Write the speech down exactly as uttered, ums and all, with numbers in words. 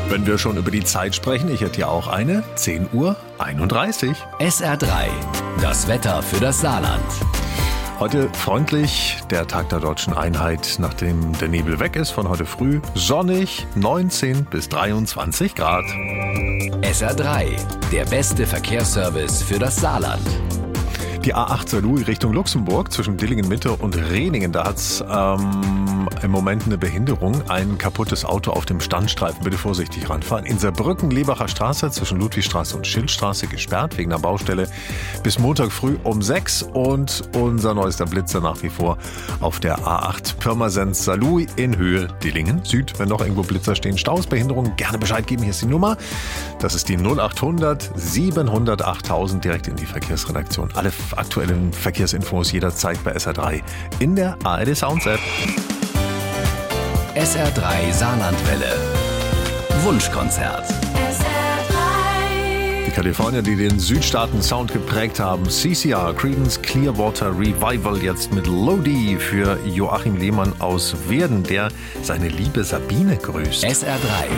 Wenn wir schon über die Zeit sprechen, ich hätte ja auch eine, zehn Uhr einunddreißig. S R drei, das Wetter für das Saarland. Heute freundlich, der Tag der deutschen Einheit, nachdem der Nebel weg ist von heute früh. Sonnig, neunzehn bis dreiundzwanzig Grad. S R drei, der beste Verkehrsservice für das Saarland. Die A acht Saarlouis Richtung Luxemburg zwischen Dillingen-Mitte und Rehningen. Da hat es ähm, im Moment eine Behinderung. Ein kaputtes Auto auf dem Standstreifen. Bitte vorsichtig ranfahren. In Saarbrücken-Lebacher Straße zwischen Ludwigstraße und Schildstraße gesperrt wegen einer Baustelle bis Montag früh um sechs. Und unser neuester Blitzer nach wie vor auf der A acht Pirmasens Saarlouis in Höhe Dillingen Süd. Wenn noch irgendwo Blitzer stehen, Staus, Behinderungen, gerne Bescheid geben. Hier ist die Nummer. Das ist die null acht hundert siebenhundert achttausend direkt in die Verkehrsredaktion. Alle aktuellen Verkehrsinfos jederzeit bei S R drei in der A R D Sounds App. S R drei Saarlandwelle. Wunschkonzert. Die Kalifornier, die den Südstaaten-Sound geprägt haben. C C R, Creedence Clearwater Revival, jetzt mit Lodi für Joachim Lehmann aus Werden, der seine liebe Sabine grüßt. S R drei